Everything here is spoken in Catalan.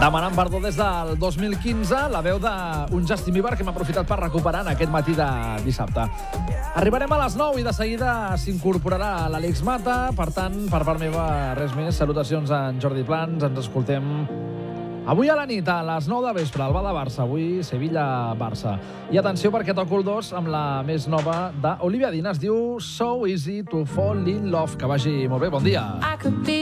Demanant perdó des del 2015, la veu d'un Justin Bieber que hem aprofitat per recuperar en aquest matí de dissabte. Arribarem a les 9 i de seguida s'incorporarà l'Àlex Mata. Per tant, per part meva, res més. Salutacions a en Jordi Plans. Ens escoltem avui a la nit, a les 9 de vespre, al Bar de Barça. Avui Sevilla-Barça. I atenció perquè toco el 2 amb la més nova d'Olivia Dean. Es diu So Easy to Fall in Love. Que vagi molt bé. Bon dia.